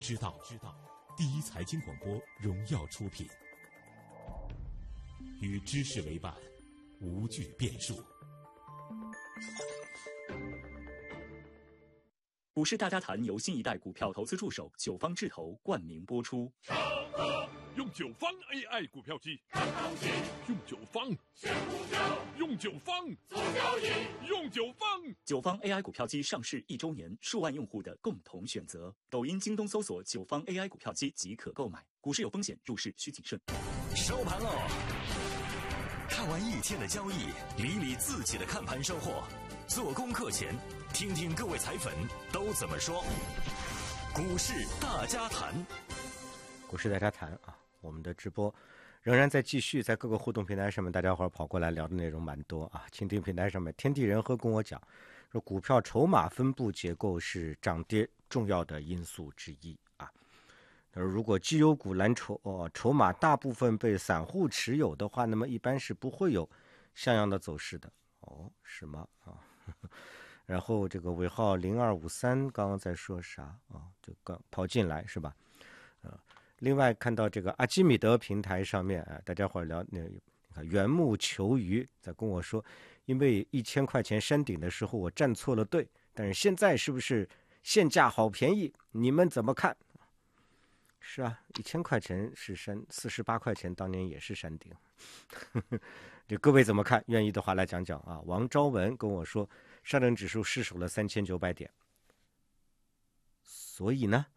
知道，第一财经广播荣耀出品，与知识为伴，无惧变数。 股市大家谈由新一代股票投资助手九方智投冠名播出。 用九方 AI 股票机，用九方选股票，用九方做交易，用九方。 九方 AI 股票机上市1周年，数万用户的共同选择。抖音、京东搜索九方 AI 股票机即可购买。股市有风险，入市需谨慎。 收盘喽！看完一天的交易，理理自己的看盘收获。做功课前，听听各位彩粉都怎么说。股市大家谈， 股市大家谈啊！我们的直播仍然在继续，在各个互动平台上面，大家伙跑过来聊的内容蛮多啊。蜻蜓平台上面，天地人和跟我讲说，股票筹码分布结构是涨跌重要的因素之一啊。如果绩优股蓝筹码大部分被散户持有的话，那么一般是不会有像样的走势的。哦，是吗？啊。然后这个尾号0253刚刚在说啥啊？就刚跑进来是吧？另外看到这个阿基米德平台上面啊，大家伙聊那个缘木求鱼在跟我说，因为1000块钱山顶的时候我站错了队，但是现在是不是现价好便宜？你们怎么看？是啊，1000块钱是山，48块钱当年也是山顶。这各位怎么看？愿意的话来讲讲啊。王昭文跟我说，上证指数失守了3900点，所以呢，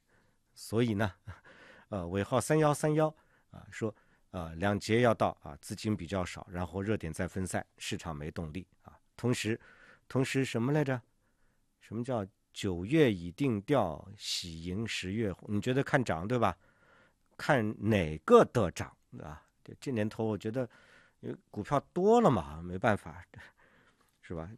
尾号3131啊说两节要到啊，资金比较少，然后热点再分散，市场没动力啊。同时什么来着？什么叫9月已定调，喜迎10月红？你觉得看涨对吧？看哪个的涨啊？这年头我觉得股票多了嘛，没办法，是吧？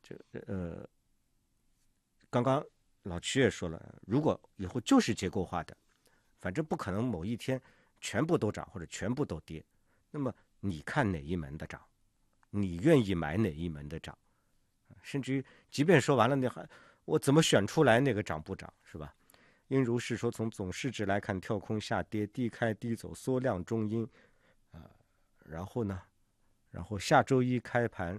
刚刚老曲也说了，如果以后就是结构化的，反正不可能某一天全部都涨或者全部都跌，那么你看哪一门的涨，你愿意买哪一门的涨，甚至于即便说完了，我怎么选出来那个涨不涨，是吧？殷如是说，从总市值来看，跳空下跌，低开低走，缩量中阴，然后下周一开盘，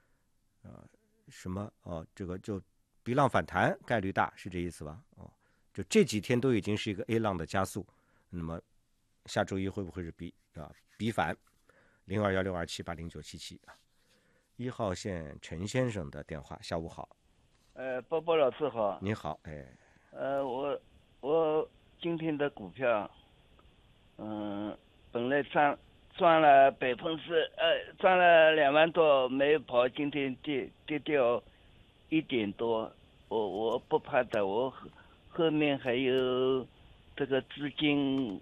这个就 B 浪反弹概率大，是这意思吧？就这几天都已经是一个 A 浪的加速，那么下周一会不会是 B 反？0216278097啊，1号线陈先生的电话，下午好。 波波老师好。 你好， 我今天的股票，本来赚了赚了2万多，没跑，今天跌掉1点多，我不怕的，我后面还有这个资金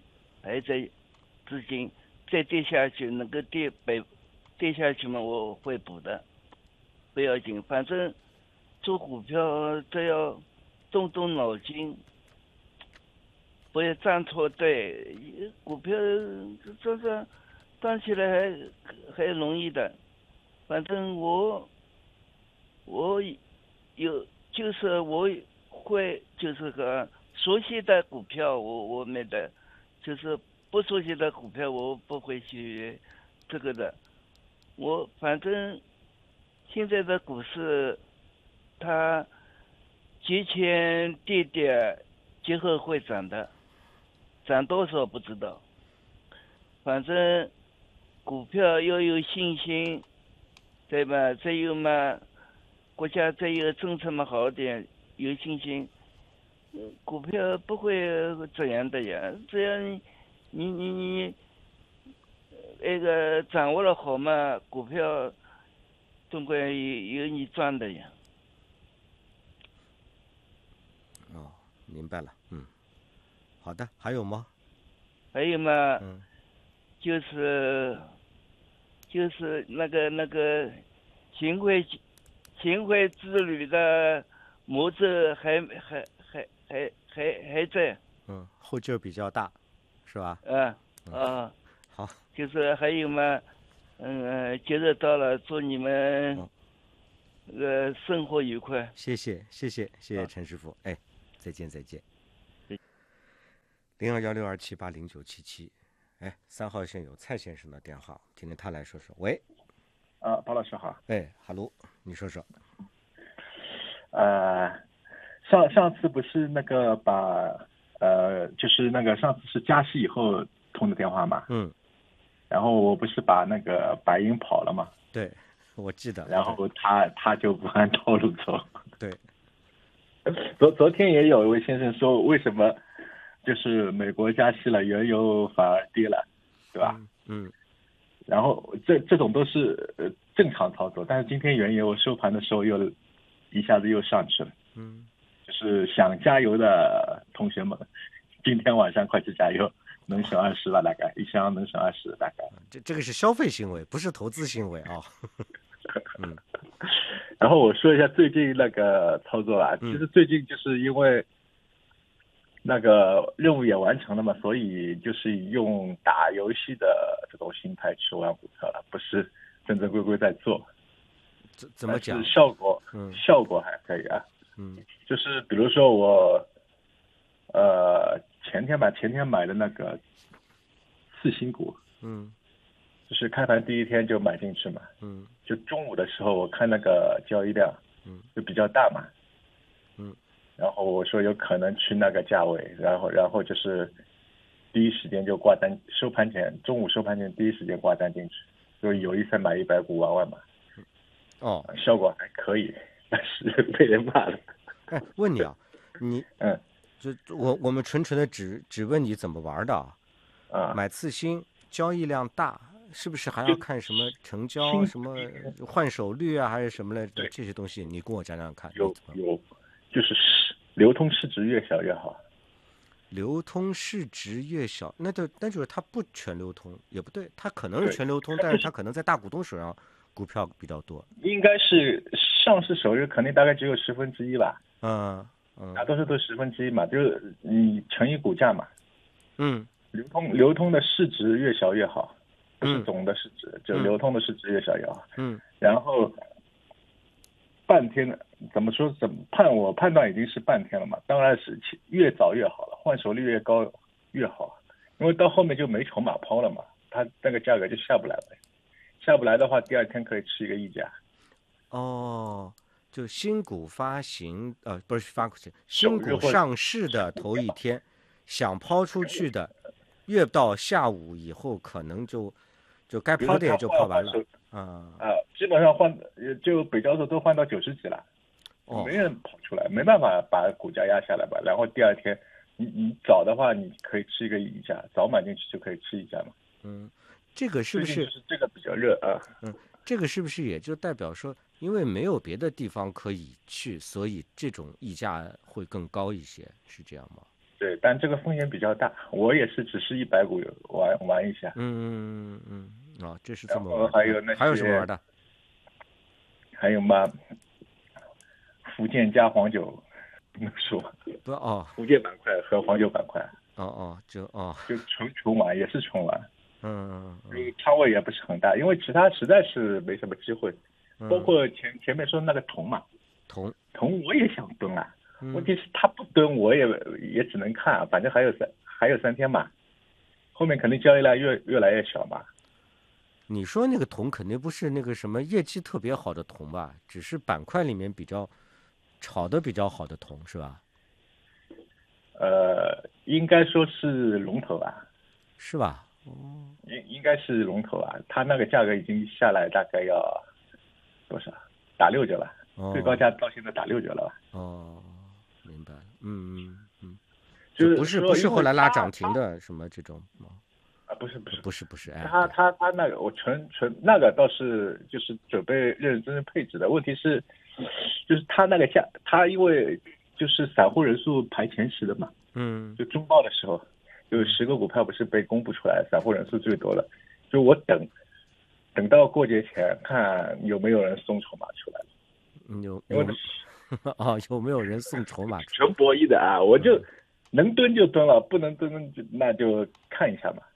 再跌下去，能够跌下去嘛，我会补的，不要紧，反正做股票都要动脑筋，不要站错队。股票这个赚起来还容易的，反正我会就是个熟悉的股票我买的，就是不熟悉的股票我不会去这个的。我反正现在的股市它节前跌节后会涨的，涨多少不知道，反正股票要有信心，对吧？再有嘛，国家再有政策嘛好点，有信心，股票不会这样的呀。只要你那个掌握了好嘛，股票总归有你赚的呀。 明白了，好的，还有吗？ 还有嘛，就是那个秦桧之旅的模子还在。 后劲儿比较大，是吧？好。 就是还有嘛，节日到了，祝你们生活愉快。 谢谢陈师傅，再见。 021627809777。哎，3号线有蔡先生的电话，听听他来说说。喂， 包老师好。 哎，哈喽，你说说。 上次不是那个就是那个上次是加息以后通的电话嘛？然后我不是把那个白银跑了嘛？ 对，我记得。 然后他就不按套路走。 对。 昨天也有一位先生说，为什么就是美国加息了，原油反而跌了，对吧？然后这种都是正常操作，但是今天原油收盘的时候又一下子又上去了。就是想加油的同学们，今天晚上快去加油，能省20吧，大概一箱能省20，大概。 这个是消费行为，不是投资行为啊。 然后我说一下最近那个操作啊，其实最近就是因为那个任务也完成了嘛，所以就是用打游戏的这种心态去玩股票了，不是正正规规在做。 怎么讲？ 效果还可以啊。就是比如说我前天买的那个次新股，就是开盘第一天就买进去嘛，就中午的时候我看那个交易量，就比较大嘛，然后我说有可能去那个价位，然后就是第一时间就挂单，中午收盘前第一时间挂单进去，就有意思买100股玩嘛，效果还可以，但是被人骂了。 哎，问你啊，你就我们纯的只问你怎么玩的啊？买次新交易量大，是不是还要看什么成交、什么换手率啊，还是什么的这些东西？你跟我讲讲看。有， 就是流通市值越小越好。 流通市值越小，那就是它不全流通，也不对，它可能是全流通，但是它可能在大股东手上股票比较多。应该是上市首日肯定大概只有1/10吧。大多数都1/10嘛，就是你乘以股价嘛。流通的市值越小越好，不是总的市值，就流通的市值越小越好。然后半天怎么说？我判断已经是半天了嘛，当然是越早越好了，换手率越高越好，因为到后面就没筹码抛了嘛，它那个价格就下不来了。下不来的话，第二天可以吃一个溢价。 就新股发行，不是发行，新股上市的头一天，想抛出去的，越到下午以后，可能就该抛的也就抛完了。 基本上就北交所都换到90几了，没人跑出来，没办法把股价压下来吧。然后第二天，你早的话，你可以吃一个溢价，早买进去就可以吃溢价嘛。 这个是不是这个比较热啊？ 这个是不是也就代表说，因为没有别的地方可以去，所以这种溢价会更高一些，是这样吗？ 对，但这个风险比较大。我也是只是100股玩一下。 这是这么玩。还有什么玩的？ 还有嘛，福建加黄酒，不能说。福建板块和黄酒板块。就纯玩，也是纯玩。仓位也不是很大，因为其他实在是没什么机会。包括前面说那个铜嘛，铜我也想蹲啊，问题是他不蹲，我也只能看，反正还有3天嘛，后面肯定交易量越来越小嘛。 你说那个铜肯定不是那个什么业绩特别好的铜吧？只是板块里面炒的比较好的铜是吧？ 应该说是龙头吧？ 是吧？ 应该是龙头啊，它那个价格已经下来大概要多少？打6折了，最高价到现在打6折了吧？ 明白了。就不是后来拉涨停的什么这种不是。 他那个我纯那个倒是就是准备认认真真配置的，问题是就是他那个他因为就是散户人数排前10的嘛，就中报的时候。就10个股票不是被公布出来，散户人数最多的，就我等到过节前看有没有人送筹码出来。 有没有人送筹码出来？ 纯博弈的啊，我就能蹲就蹲了，不能蹲那就看一下嘛。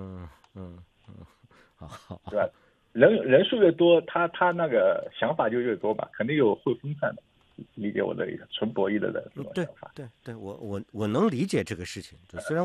好， 对吧？人数越多，他那个想法就越多嘛，肯定会分散的。理解我的纯博弈的这种想法。 对，我能理解这个事情，就虽然。